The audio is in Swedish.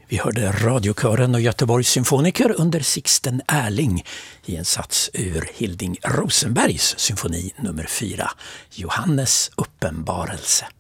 Vi hörde radiokören och Göteborgs symfoniker under Sixten Ehrling i en sats ur Hilding Rosenbergs symfoni nummer 4, Johannes uppenbarelse.